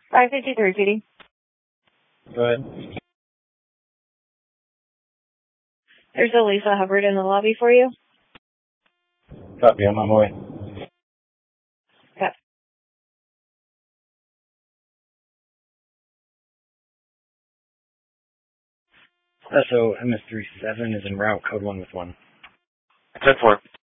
553 PD. Go ahead. There's a Lisa Hubbard in the lobby for you. Copy, I'm on my way. Okay. So MS37 is en route, code 1 with 1. 10-4.